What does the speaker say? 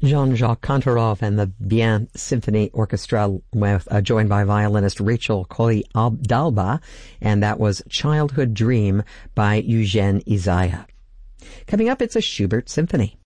Jean-Jacques Kantorov and the Bien Symphony Orchestra, with joined by violinist Rachel Coy-Dalba, and that was Childhood Dream by Eugene Isaiah. Coming up, it's a Schubert Symphony.